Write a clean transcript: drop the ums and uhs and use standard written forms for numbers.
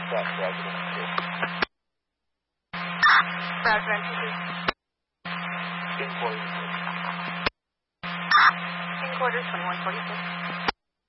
That's residence 2. Residence 2. In quarters. In quarters 2146.